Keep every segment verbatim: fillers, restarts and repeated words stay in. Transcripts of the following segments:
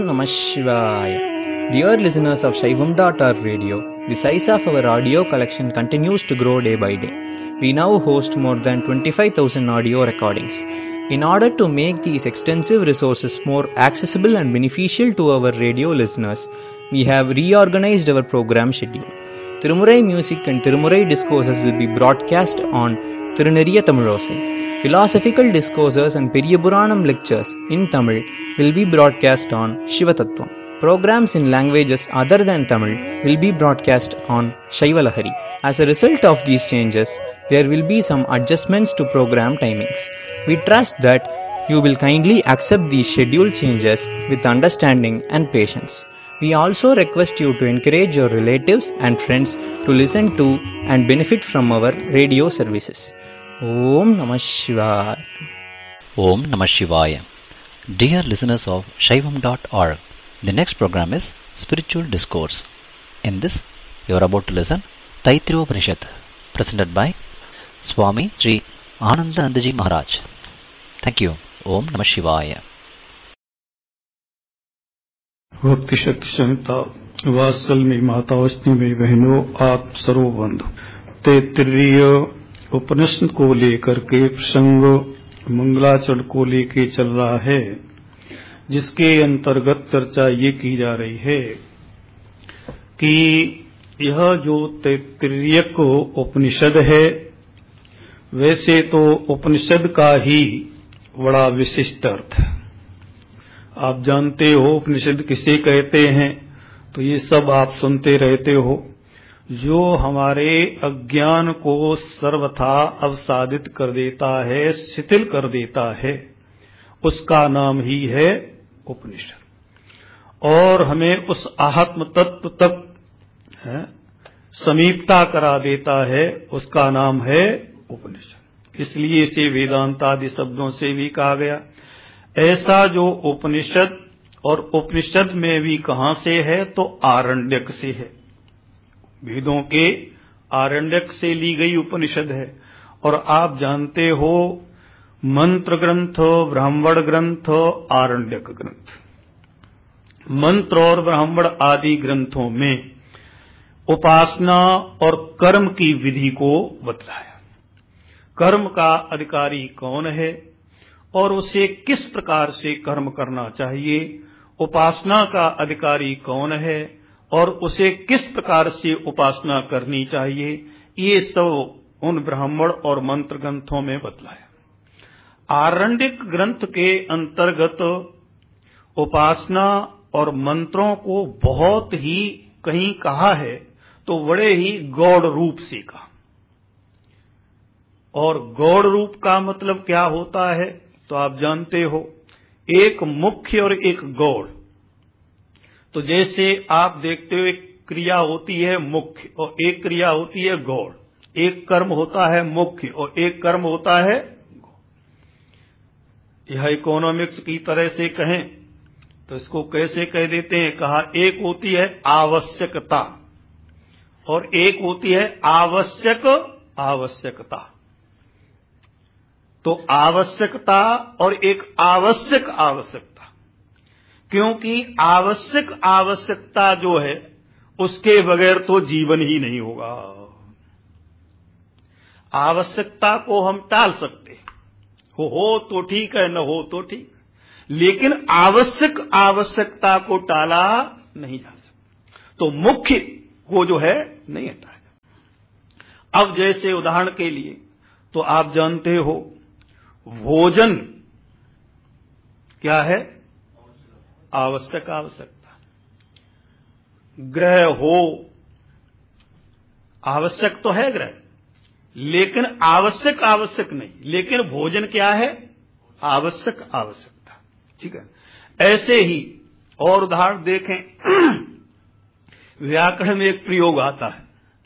Namah Shivaya. Dear listeners of Shaivam dot org radio, the size of our audio collection continues to grow day by day. We now host more than twenty-five thousand audio recordings. In order to make these extensive resources more accessible and beneficial to our radio listeners, we have reorganized our program schedule. Tirumurai music and Tirumurai discourses will be broadcast on Tiruneriya Tamilosai. Philosophical discourses and Periyapuranam lectures in Tamil will be broadcast on Shivatattvam. Programs in languages other than Tamil will be broadcast on Shaivalahari. As a result of these changes, there will be some adjustments to program timings. We trust that you will kindly accept these schedule changes with understanding and patience. We also request you to encourage your relatives and friends to listen to and benefit from our radio services. Om Namah Shivaya. Om Namah Shivaya. Dear listeners of Shaivam dot org, the next program is Spiritual Discourse. In this, you are about to listen Taittiriya Upanishad, presented by Swami Sri Anandanandaji Maharaj. Thank you. Om Namah Shivaya. भक्ति शक्ति संहिता वात्सल में माता वस्ती में बहनों आप सर्वबंधु तैत्तिरीय उपनिषद को लेकर के प्रसंग मंगलाचरण को लेके चल रहा है, जिसके अंतर्गत चर्चा ये की जा रही है कि यह जो तैत्तिरीयक उपनिषद है, वैसे तो उपनिषद का ही बड़ा विशिष्ट अर्थ है। आप जानते हो उपनिषद किसे कहते हैं, तो ये सब आप सुनते रहते हो। जो हमारे अज्ञान को सर्वथा अवसादित कर देता है, शिथिल कर देता है, उसका नाम ही है उपनिषद। और हमें उस आत्म तत्व तक है, समीपता करा देता है, उसका नाम है उपनिषद। इसलिए इसे वेदांत आदि शब्दों से भी कहा गया। ऐसा जो उपनिषद, और उपनिषद में भी कहां से है, तो आरण्यक से है। वेदों के आरण्यक से ली गई उपनिषद है। और आप जानते हो मंत्र ग्रंथ, ब्राह्मण ग्रंथ, आरण्यक ग्रंथ, मंत्र और ब्राह्मण आदि ग्रंथों में उपासना और कर्म की विधि को बतलाया। कर्म का अधिकारी कौन है और उसे किस प्रकार से कर्म करना चाहिए, उपासना का अधिकारी कौन है और उसे किस प्रकार से उपासना करनी चाहिए, ये सब उन ब्राह्मण और मंत्र ग्रंथों में बतलाया। आरण्यक ग्रंथ के अंतर्गत उपासना और मंत्रों को बहुत ही कहीं कहा है तो बड़े ही गौड़ रूप से कहा। और गौड़ रूप का मतलब क्या होता है, तो आप जानते हो, एक मुख्य और एक गौड़। तो जैसे आप देखते हो एक क्रिया होती है मुख्य और एक क्रिया होती है गौड़, एक कर्म होता है मुख्य और एक कर्म होता है गौड़। यह इकोनॉमिक्स की तरह से कहें तो इसको कैसे कह देते हैं, कहा एक होती है आवश्यकता और एक होती है आवश्यक आवश्यकता। तो आवश्यकता और एक आवश्यक आवश्यकता, क्योंकि आवश्यक आवश्यकता जो है उसके बगैर तो जीवन ही नहीं होगा। आवश्यकता को हम टाल सकते हो हो तो ठीक है, न हो तो ठीक, लेकिन आवश्यक आवश्यकता को टाला नहीं जा सकता। तो मुख्य को जो है नहीं हटाया। अब जैसे उदाहरण के लिए, तो आप जानते हो भोजन क्या है, आवश्यक आवश्यकता। ग्रह हो, आवश्यक तो है ग्रह, लेकिन आवश्यक आवश्यक नहीं। लेकिन भोजन क्या है, आवश्यक आवश्यकता। ठीक है। ऐसे ही और उदाहरण देखें, व्याकरण में एक प्रयोग आता है,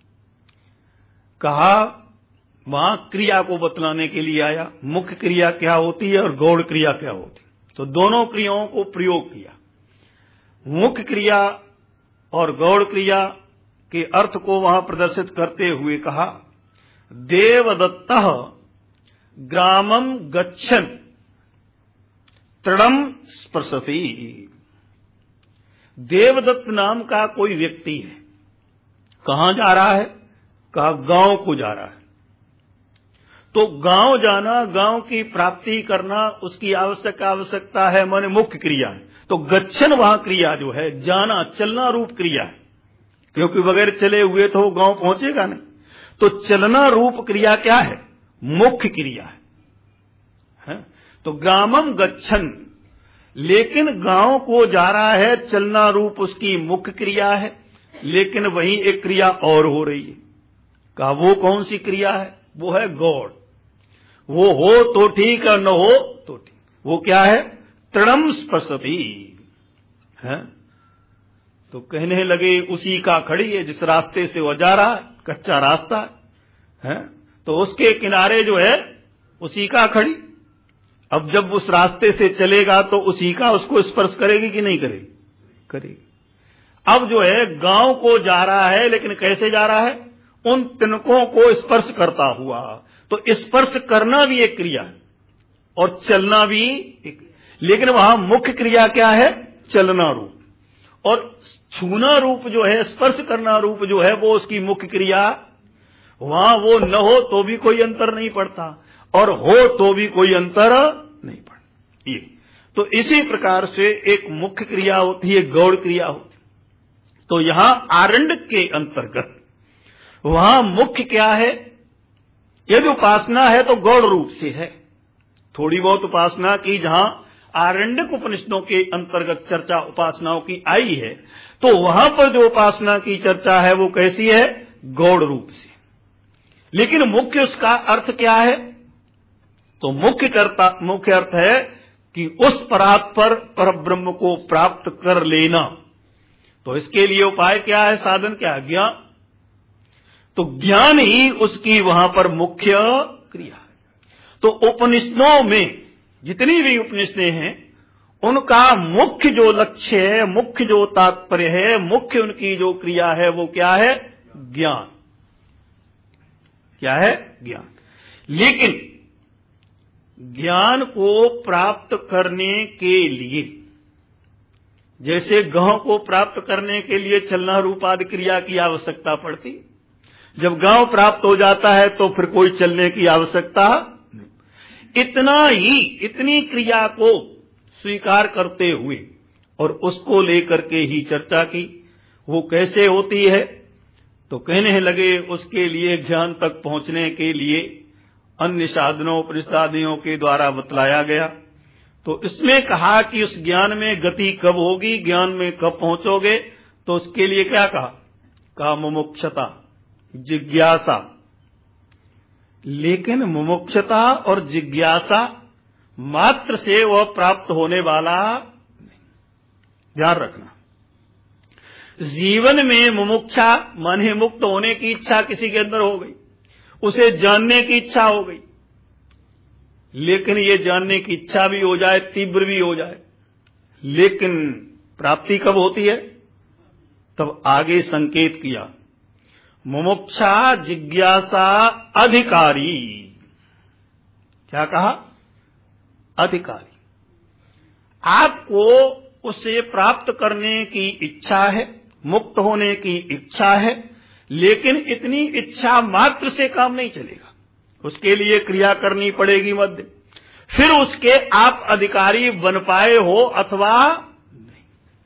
कहा वहां क्रिया को बतलाने के लिए आया, मुख्य क्रिया क्या होती है और गौड़ क्रिया क्या होती है। तो दोनों क्रियाओं को प्रयोग किया। मुख्य क्रिया और गौड़ क्रिया के अर्थ को वहां प्रदर्शित करते हुए कहा, देवदत्तः ग्रामं गच्छन् तृणं स्पृशति। देवदत्त नाम का कोई व्यक्ति है, कहां जा रहा है? कहा गांव को जा रहा है। तो गांव जाना, गांव की प्राप्ति करना, उसकी आवश्यक आवश्यकता है, माने मुख्य क्रिया है। तो गच्छन वहां क्रिया जो है, जाना, चलना रूप क्रिया है, क्योंकि बगैर चले हुए तो गांव पहुंचेगा नहीं। तो चलना रूप क्रिया क्या है? मुख्य क्रिया है, है? तो ग्रामम गच्छन, लेकिन गांव को जा रहा है, चलना रूप उसकी मुख्य क्रिया है, लेकिन वहीं एक क्रिया और हो रही है। कहा वो कौन सी क्रिया है? वो है गौड़। वो हो तो ठीक और न हो तो ठीक। वो क्या है? तृणम स्पृशति है। तो कहने लगे उसी का खड़ी है, जिस रास्ते से वो जा रहा है, कच्चा रास्ता है, तो उसके किनारे जो है उसी का खड़ी। अब जब उस रास्ते से चलेगा तो उसी का उसको स्पर्श करेगी कि नहीं करेगी? करेगी। अब जो है गांव को जा रहा है, लेकिन कैसे जा रहा है? उन तिनकों को स्पर्श करता हुआ। तो स्पर्श करना भी एक क्रिया है और चलना भी एक, लेकिन वहां मुख्य क्रिया क्या है? चलना रूप। और छूना रूप जो है, स्पर्श करना रूप जो है, वो उसकी मुख्य क्रिया। वहां वो न हो तो भी कोई अंतर नहीं पड़ता, और हो तो भी कोई अंतर नहीं पड़ता। ये तो इसी प्रकार से एक मुख्य क्रिया होती है, गौड़ क्रिया होती है। तो यहां आरण्यक के अंतर्गत वहां मुख्य क्या है? यदि उपासना है तो गौड़ रूप से है। थोड़ी बहुत उपासना की जहां आरण्यक उपनिषदों के अंतर्गत चर्चा उपासनाओं की आई है, तो वहां पर जो उपासना की चर्चा है वो कैसी है? गौड़ रूप से। लेकिन मुख्य उसका अर्थ क्या है? तो मुख्य करता मुख्य अर्थ है कि उस परात्पर पर ब्रह्म को प्राप्त कर लेना। तो इसके लिए उपाय क्या है? साधन क्या है? ज्ञान। तो ज्ञान ही उसकी वहां पर मुख्य क्रिया है। तो उपनिषदों में जितनी भी उपनिषदें हैं, उनका मुख्य जो लक्ष्य है, मुख्य जो तात्पर्य है, मुख्य उनकी जो क्रिया है, वो क्या है? ज्ञान। क्या है? ज्ञान। लेकिन ज्ञान को प्राप्त करने के लिए, जैसे गांव को प्राप्त करने के लिए चलना रूप आदि क्रिया की आवश्यकता पड़ती, जब गांव प्राप्त हो जाता है तो फिर कोई चलने की आवश्यकता नहीं। इतना ही, इतनी क्रिया को स्वीकार करते हुए और उसको लेकर के ही चर्चा की। वो कैसे होती है? तो कहने लगे उसके लिए ज्ञान तक पहुंचने के लिए अन्य साधनों उपनिषदादियों के द्वारा बतलाया गया। तो इसमें कहा कि उस ज्ञान में गति कब होगी, ज्ञान में कब पहुंचोगे? तो उसके लिए क्या कहा? कहा मुमुक्षता, जिज्ञासा। लेकिन मुमुक्षता और जिज्ञासा मात्र से वह प्राप्त होने वाला नहीं। ध्यान रखना, जीवन में मुमुक्षा माने मुक्त होने की इच्छा किसी के अंदर हो गई, उसे जानने की इच्छा हो गई, लेकिन ये जानने की इच्छा भी हो जाए, तीव्र भी हो जाए, लेकिन प्राप्ति कब होती है? तब आगे संकेत किया, मुमुक्षा जिज्ञासा अधिकारी। क्या कहा? अधिकारी। आपको उसे प्राप्त करने की इच्छा है, मुक्त होने की इच्छा है, लेकिन इतनी इच्छा मात्र से काम नहीं चलेगा, उसके लिए क्रिया करनी पड़ेगी मध्य। फिर उसके आप अधिकारी बन पाए हो अथवा नहीं।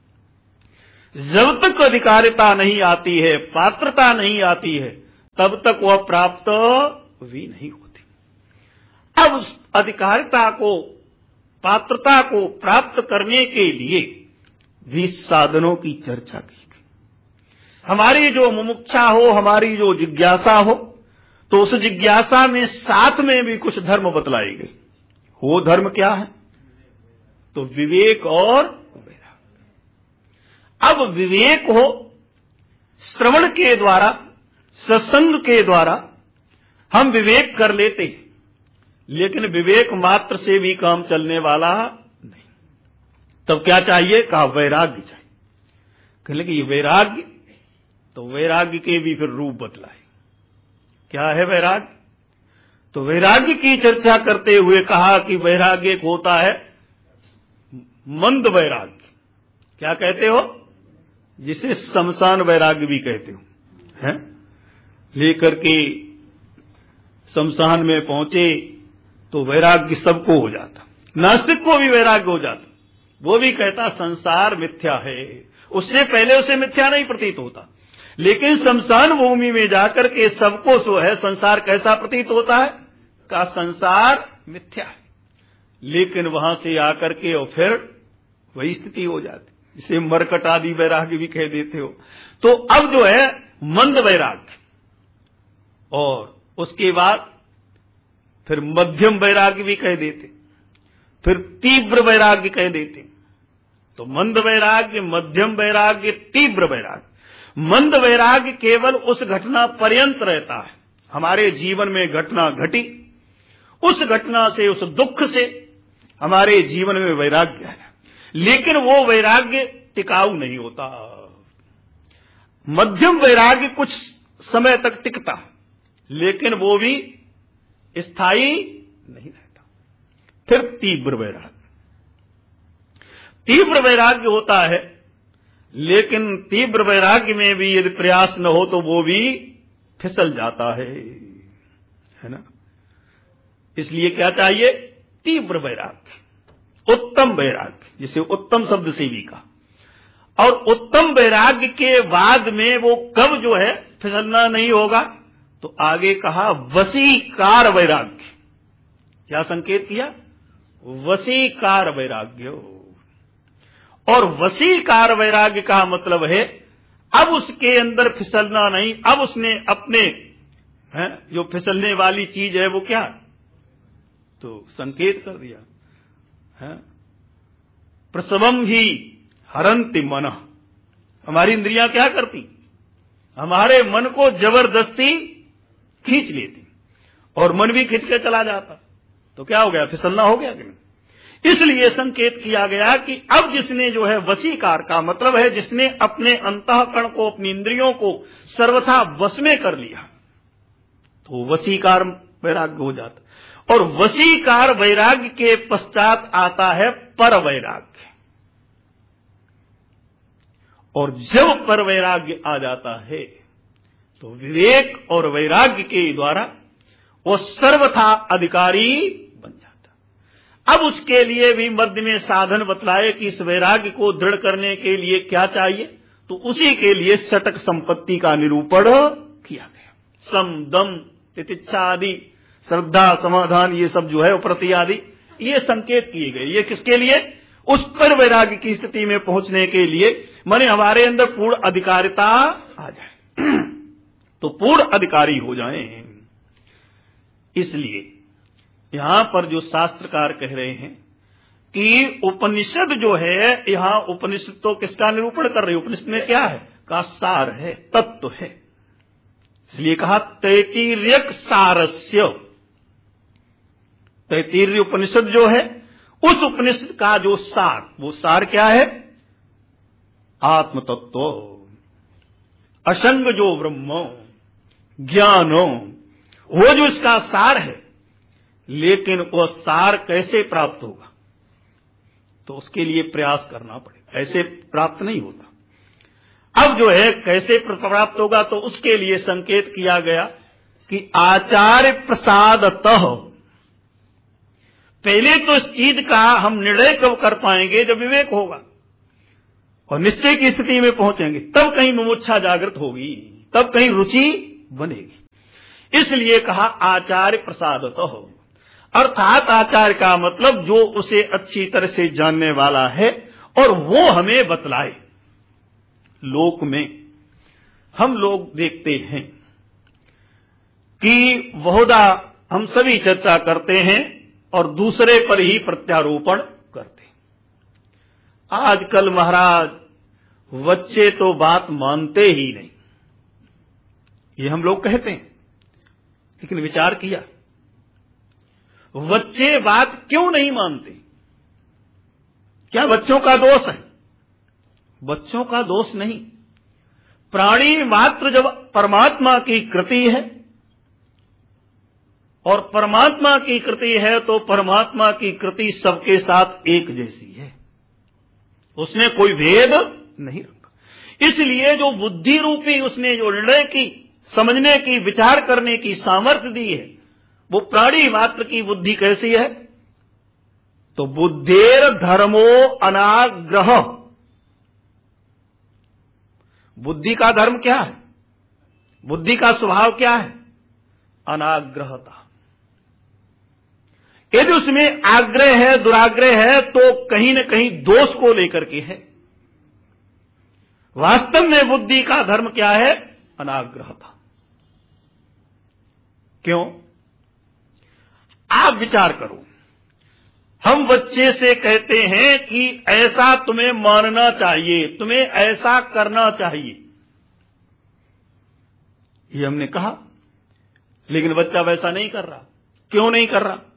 जब तक अधिकारिता नहीं आती है, पात्रता नहीं आती है, तब तक वह प्राप्त भी नहीं होती। अब उस अधिकारिता को, पात्रता को प्राप्त करने के लिए भी साधनों की चर्चा की गई। हमारी जो मुमुक्षा हो, हमारी जो जिज्ञासा हो, तो उस जिज्ञासा में साथ में भी कुछ धर्म बतलाई गई। वो धर्म क्या है? तो विवेक और वैराग्य। अब विवेक हो, श्रवण के द्वारा, सत्संग के द्वारा हम विवेक कर लेते हैं, लेकिन विवेक मात्र से भी काम चलने वाला नहीं। तब क्या चाहिए? कहा वैराग्य चाहिए। कहने कि ये वैराग्य, तो वैराग्य के भी फिर रूप बतलाए। क्या है वैराग्य? तो वैराग्य की चर्चा करते हुए कहा कि वैराग्य एक होता है मंद वैराग्य। क्या कहते हो? जिसे शमशान वैराग्य भी कहते हो, हैं? लेकर के शमशान में पहुंचे तो वैराग्य सबको हो जाता, नास्तिक को भी वैराग्य हो जाता। वो भी कहता संसार मिथ्या है, उससे पहले उसे मिथ्या नहीं प्रतीत होता, लेकिन शमशान भूमि में जाकर के सबको जो है संसार कैसा प्रतीत होता है, का संसार मिथ्या है। लेकिन वहां से आकर के और फिर वही स्थिति हो जाती, जिसे मरकट आदि वैराग्य भी कह देते हो। तो अब जो है मंद वैराग्य, और उसके बाद फिर मध्यम वैराग्य भी कह देते, फिर तीव्र वैराग्य कह देते। तो मंद वैराग्य, मध्यम वैराग्य, तीव्र वैराग्य। मंद वैराग्य केवल उस घटना पर्यंत रहता है, हमारे जीवन में घटना घटी, उस घटना से, उस दुख से हमारे जीवन में वैराग्य है, लेकिन वो वैराग्य टिकाऊ नहीं होता। मध्यम वैराग्य कुछ समय तक टिकता, लेकिन वो भी स्थायी नहीं रहता। फिर तीव्र वैराग्य, तीव्र वैराग्य होता है, लेकिन तीव्र वैराग्य में भी यदि प्रयास न हो तो वो भी फिसल जाता है, है ना। इसलिए क्या चाहिए, तीव्र वैराग्य, उत्तम वैराग्य, जिसे उत्तम शब्द से भी कहा। और उत्तम वैराग्य के बाद में वो कब जो है फिसलना नहीं होगा, तो आगे कहा वशीकार वैराग्य। क्या संकेत किया, वशीकार वैराग्य। और वशीकार वैराग्य का मतलब है अब उसके अंदर फिसलना नहीं, अब उसने अपने है, जो फिसलने वाली चीज है वो क्या, तो संकेत कर दिया है, प्रसवम ही हरंति मन। हमारी इंद्रियां क्या करती, हमारे मन को जबरदस्ती खींच लेती, और मन भी खींच के चला जाता, तो क्या हो गया, फिसलना हो गया कि नहीं। इसलिए संकेत किया गया कि अब जिसने जो है वशीकार का मतलब है जिसने अपने अंतःकरण को, अपनी इंद्रियों को सर्वथा वश में कर लिया, तो वशीकार वैराग्य हो जाता। और वशीकार वैराग्य के पश्चात आता है पर वैराग्य। और जब पर वैराग्य आ जाता है तो विवेक और वैराग्य के द्वारा वो सर्वथा अधिकारी बन जाता। अब उसके लिए भी मध्य में साधन बतलाए कि इस वैराग्य को दृढ़ करने के लिए क्या चाहिए, तो उसी के लिए षटक संपत्ति का निरूपण किया गया। सम, दम, तितिक्षा आदि, श्रद्धा, समाधान, ये सब जो है प्रति आदि, ये संकेत किए गए। ये किसके लिए, उस पर वैराग्य की स्थिति में पहुंचने के लिए, माने हमारे अंदर पूर्ण अधिकारिता आ जाए, तो पूर्ण अधिकारी हो जाएं। इसलिए यहां पर जो शास्त्रकार कह रहे हैं कि उपनिषद जो है, यहां उपनिषद तो किसका निरूपण कर रही है, उपनिषद में क्या है, का सार है, तत्व है। इसलिए कहा तैत्तिर्यक सारस्य। तैत्तिर्य उपनिषद जो है, उस उपनिषद का जो सार, वो सार क्या है, आत्म तत्व, असंग जो ब्रह्म ज्ञानो, वो जो इसका सार है। लेकिन वह सार कैसे प्राप्त होगा, तो उसके लिए प्रयास करना पड़ेगा, ऐसे प्राप्त नहीं होता। अब जो है कैसे प्राप्त होगा, तो उसके लिए संकेत किया गया कि आचार्य प्रसादतः। पहले तो इस चीज का हम निर्णय कब कर पाएंगे, जब विवेक होगा और निश्चय की स्थिति में पहुंचेंगे, तब कहीं मुमुक्षा जागृत होगी, तब कहीं रुचि बनेगी। इसलिए कहा आचार्य प्रसादतः, अर्थात आचार्य का मतलब जो उसे अच्छी तरह से जानने वाला है और वो हमें बतलाए। लोक में हम लोग देखते हैं कि बहुधा हम सभी चर्चा करते हैं और दूसरे पर ही प्रत्यारोपण करते हैं। आजकल महाराज बच्चे तो बात मानते ही नहीं, ये हम लोग कहते हैं, लेकिन विचार किया बच्चे बात क्यों नहीं मानते? क्या बच्चों का दोष है? बच्चों का दोष नहीं। प्राणी मात्र जब परमात्मा की कृति है, और परमात्मा की कृति है, तो परमात्मा की कृति सबके साथ एक जैसी है, उसमें कोई भेद नहीं रखा। इसलिए जो बुद्धि रूपी उसने जो निर्णय की, समझने की, विचार करने की सामर्थ्य दी है, वो प्राणी मात्र की बुद्धि कैसी है? तो बुद्धेर धर्मो अनाग्रह। बुद्धि का धर्म क्या है? बुद्धि का स्वभाव क्या है? अनाग्रहता। यदि उसमें आग्रह है, दुराग्रह है, तो कहीं न कहीं दोष को लेकर के है। वास्तव में बुद्धि का धर्म क्या है? अनाग्रहता। क्यों? आप विचार करो, हम बच्चे से कहते हैं कि ऐसा तुम्हें मानना चाहिए, तुम्हें ऐसा करना चाहिए, ये हमने कहा, लेकिन बच्चा वैसा नहीं कर रहा। क्यों नहीं कर रहा?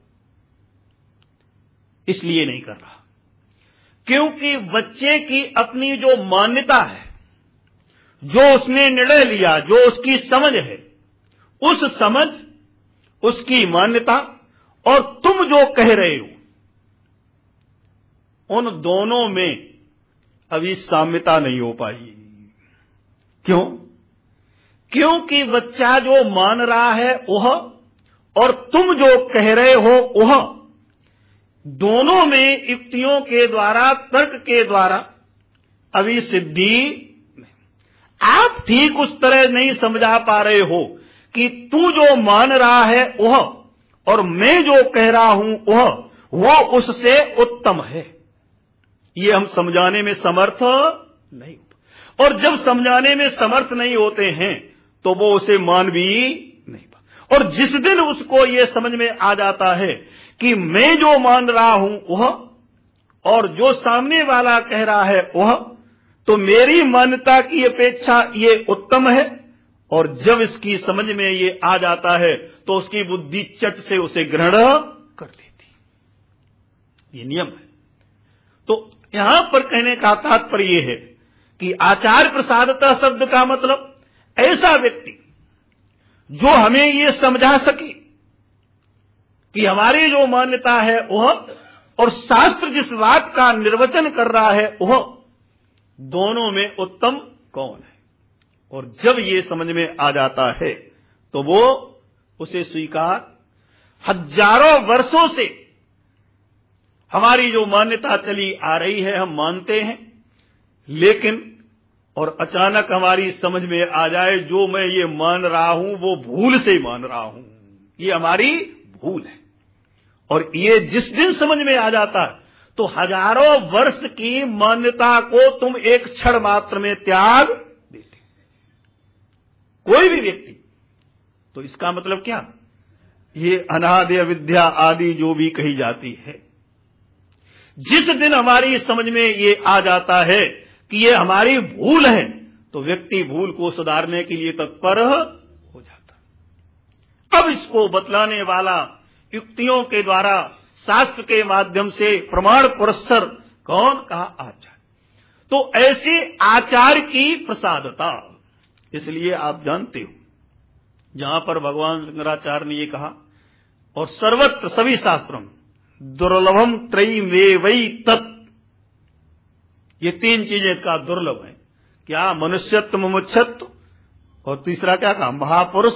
इसलिए नहीं कर रहा क्योंकि बच्चे की अपनी जो मान्यता है, जो उसने निर्णय लिया, जो उसकी समझ है, उस समझ, उसकी मान्यता और तुम जो कह रहे हो, उन दोनों में अभी साम्यता नहीं हो पाई। क्यों? क्योंकि बच्चा जो मान रहा है वह और तुम जो कह रहे हो वह, दोनों में युक्तियों के द्वारा, तर्क के द्वारा अभी सिद्धि नहीं। आप ठीक उस तरह नहीं समझा पा रहे हो कि तू जो मान रहा है वह और मैं जो कह रहा हूं वह, वो उससे उत्तम है। ये हम समझाने में समर्थ नहीं होते, और जब समझाने में समर्थ नहीं होते हैं तो वो उसे मान भी नहीं पा। और जिस दिन उसको ये समझ में आ जाता है कि मैं जो मान रहा हूं वह और जो सामने वाला कह रहा है वह, तो मेरी मान्यता की अपेक्षा ये उत्तम है, और जब इसकी समझ में ये आ जाता है तो उसकी बुद्धि चट से उसे ग्रहण कर लेती। ये नियम है। तो यहां पर कहने का तात्पर्य यह है कि आचार्य प्रसादता शब्द का मतलब ऐसा व्यक्ति जो हमें ये समझा सके कि हमारी जो मान्यता है वह और शास्त्र जिस बात का निर्वचन कर रहा है वह, दोनों में उत्तम कौन है। और जब ये समझ में आ जाता है तो वो उसे स्वीकार, हजारों वर्षों से हमारी जो मान्यता चली आ रही है हम मानते हैं, लेकिन और अचानक हमारी समझ में आ जाए जो मैं ये मान रहा हूं वो भूल से मान रहा हूं, ये हमारी भूल है। और ये जिस दिन समझ में आ जाता है तो हजारों वर्ष की मान्यता को तुम एक क्षण मात्र में त्याग देते, कोई भी व्यक्ति। तो इसका मतलब क्या? ये अनादि विद्या आदि जो भी कही जाती है, जिस दिन हमारी समझ में ये आ जाता है कि ये हमारी भूल है, तो व्यक्ति भूल को सुधारने के लिए तत्पर हो जाता। अब इसको बतलाने वाला युक्तियों के द्वारा, शास्त्र के माध्यम से प्रमाण पुरस्सर कौन? कहा आचार्य। तो ऐसे आचार्य की प्रसादता, इसलिए आप जानते हो जहां पर भगवान शंकराचार्य ने ये कहा, और सर्वत्र सभी शास्त्रों में दुर्लभम त्रयीमेवै तत्, ये तीन चीजें का दुर्लभ है। क्या? मनुष्यत्व, मुमुक्षत्व, और तीसरा क्या कहा? महापुरुष।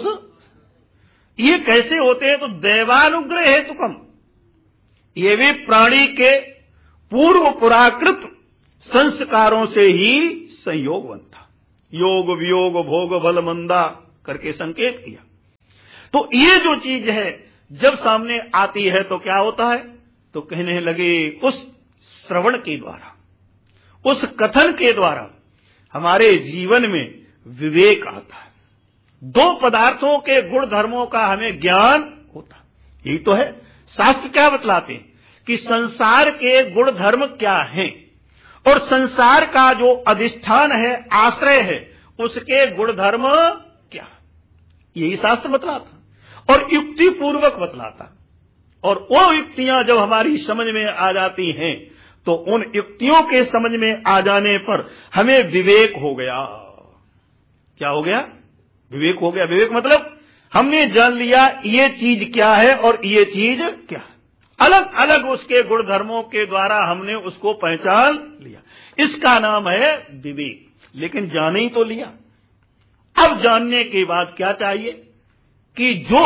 ये कैसे होते हैं? तो दैवानुग्रह हेतुकम, ये भी प्राणी के पूर्व पुराकृत संस्कारों से ही संयोग बनता। योग वियोग भोग बल मंदा करके संकेत किया। तो ये जो चीज है जब सामने आती है तो क्या होता है? तो कहने लगे उस श्रवण के द्वारा, उस कथन के द्वारा हमारे जीवन में विवेक आता है। दो पदार्थों के गुण धर्मों का हमें ज्ञान होता। यही तो है शास्त्र क्या बतलाते हैं कि संसार के गुण धर्म क्या हैं, और संसार का जो अधिष्ठान है, आश्रय है, उसके गुण धर्म क्या, यही शास्त्र बतलाता और युक्ति पूर्वक बतलाता। और वो युक्तियां जब हमारी समझ में आ जाती हैं तो उन युक्तियों के समझ में आ जाने पर हमें विवेक हो गया। क्या हो गया? विवेक हो गया। विवेक मतलब हमने जान लिया ये चीज क्या है और ये चीज क्या है। अलग अलग उसके गुण धर्मों के द्वारा हमने उसको पहचान लिया। इसका नाम है विवेक। लेकिन जान ही तो लिया। अब जानने के बाद क्या चाहिए कि जो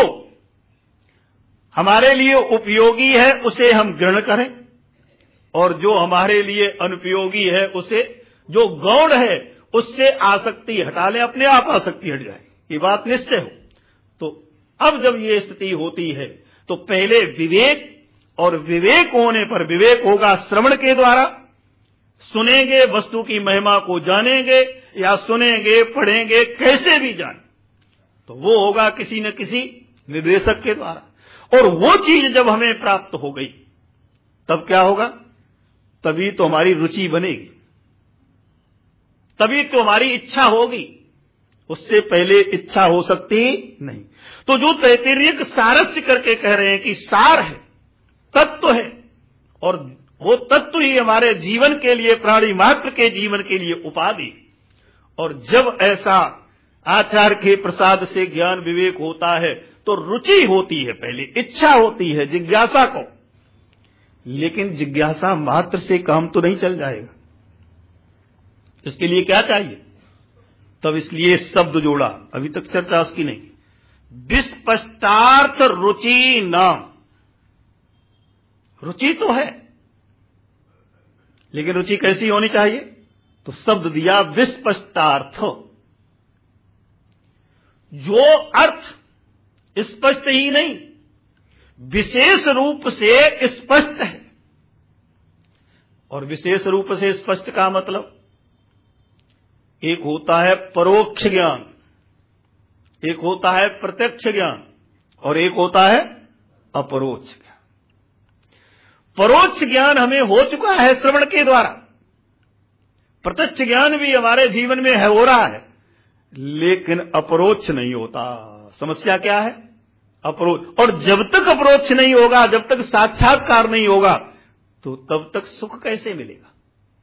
हमारे लिए उपयोगी है उसे हम ग्रहण करें, और जो हमारे लिए अनुपयोगी है उसे, जो गौण है उससे आसक्ति हटा लें, अपने आप आसक्ति हट जाए, ये बात निश्चय हो। तो अब जब ये स्थिति होती है तो पहले विवेक, और विवेक होने पर विवेक होगा श्रवण के द्वारा, सुनेंगे वस्तु की महिमा को जानेंगे, या सुनेंगे पढ़ेंगे कैसे भी जाने, तो वो होगा किसी न किसी निर्देशक के द्वारा। और वो चीज जब हमें प्राप्त हो गई तब क्या होगा, तभी तो हमारी रुचि बनेगी, तभी तो हमारी इच्छा होगी, उससे पहले इच्छा हो सकती नहीं। तो जो तैत्तिरीय सारस्य करके कह रहे हैं कि सार है, तत्व है, और वो तत्व ही हमारे जीवन के लिए, प्राणी मात्र के जीवन के लिए उपाधि। और जब ऐसा आचार्य के प्रसाद से ज्ञान विवेक होता है तो रुचि होती है, पहले इच्छा होती है जिज्ञासा को। लेकिन जिज्ञासा मात्र से काम तो नहीं चल जाएगा, इसके लिए क्या चाहिए? तब इसलिए शब्द जोड़ा, अभी तक चर्चा उसकी नहीं। विस्पष्टार्थ रुचि नाम, रुचि तो है लेकिन रुचि कैसी होनी चाहिए? तो शब्द दिया विस्पष्टार्थ, जो अर्थ स्पष्ट ही नहीं विशेष रूप से स्पष्ट है। और विशेष रूप से स्पष्ट का मतलब, एक होता है परोक्ष ज्ञान, एक होता है प्रत्यक्ष ज्ञान, और एक होता है अपरोक्ष ज्ञान। परोक्ष ज्ञान हमें हो चुका है श्रवण के द्वारा, प्रत्यक्ष ज्ञान भी हमारे जीवन में है, हो रहा है, लेकिन अपरोक्ष नहीं होता। समस्या क्या है? अपरोक्ष। और जब तक अपरोक्ष नहीं होगा, जब तक साक्षात्कार नहीं होगा, तो तब तक सुख कैसे मिलेगा?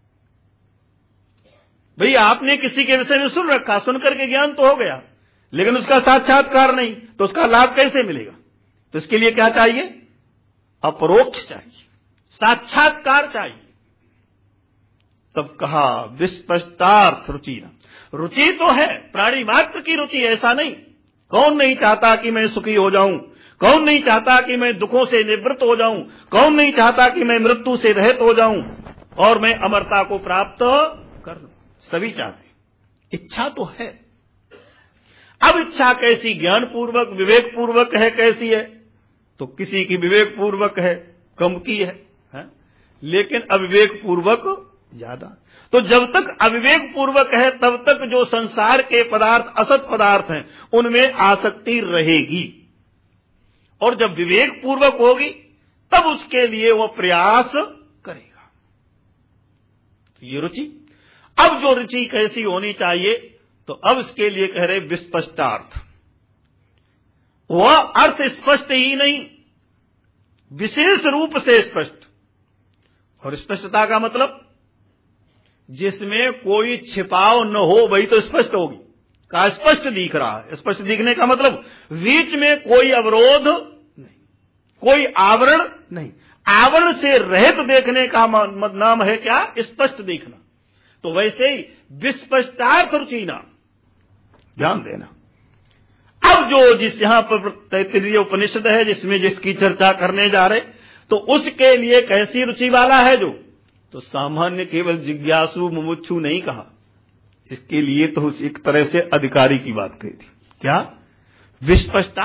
भाई आपने किसी के विषय में सुन रखा, सुन करके ज्ञान तो हो गया, लेकिन उसका साक्षात्कार नहीं, तो उसका लाभ कैसे मिलेगा? तो इसके लिए क्या चाहिए? अपरोक्ष चाहिए, साक्षात्कार चाहिए। तब कहा विस्पष्टार्थ रुचि न, रुचि तो है प्राणी मात्र की रुचि, ऐसा नहीं। कौन नहीं चाहता कि मैं सुखी हो जाऊं, कौन नहीं चाहता कि मैं दुखों से निवृत्त हो जाऊं, कौन नहीं चाहता कि मैं मृत्यु से रहित हो जाऊं और मैं अमरता को प्राप्त कर लूं? सभी चाहते, इच्छा तो है। अब इच्छा कैसी? ज्ञान पूर्वक विवेक पूर्वक है, कैसी है? तो किसी की विवेक पूर्वक है, कम की है, है? लेकिन अविवेक पूर्वक ज्यादा। तो जब तक अविवेक पूर्वक है तब तक जो संसार के पदार्थ असत पदार्थ हैं उनमें आसक्ति रहेगी, और जब विवेक पूर्वक होगी तब उसके लिए वह प्रयास करेगा। तो ये रुचि। अब जो रुचि कैसी होनी चाहिए? तो अब इसके लिए कह रहे विस्पष्टार्थ। वह अर्थ स्पष्ट ही नहीं, विशेष रूप से स्पष्ट। और स्पष्टता का मतलब जिसमें कोई छिपाव न हो, वही तो स्पष्ट होगी। का स्पष्ट दिख रहा है। स्पष्ट दिखने का मतलब बीच में कोई अवरोध नहीं, कोई आवरण नहीं। आवरण से रहित देखने का नाम है क्या? स्पष्ट देखना। तो वैसे ही विस्पष्टार्थ रुचि ना, ध्यान देना। अब जो जिस यहां पर तैत्तिरीय उपनिषद है जिसमें जिसकी चर्चा करने जा रहे, तो उसके लिए कैसी रुचि वाला है? जो तो सामान्य केवल जिज्ञासु मुमुक्षु नहीं कहा, इसके लिए तो एक तरह से अधिकारी की बात कही थी। क्या? विस्पष्टा